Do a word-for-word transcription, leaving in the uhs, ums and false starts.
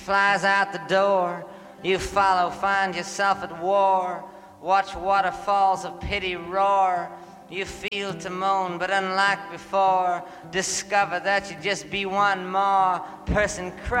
flies out the door. You follow, find yourself at war. Watch waterfalls of pity roar. You feel to moan, but unlike before, discover that you just be one more person crying.